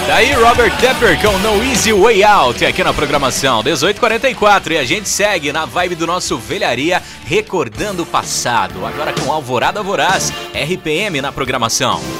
Daí Robert Tepper com No Easy Way Out aqui na programação 18h44 e a gente segue na vibe do nosso Velharia recordando o passado, agora com Alvorada Voraz, RPM na programação.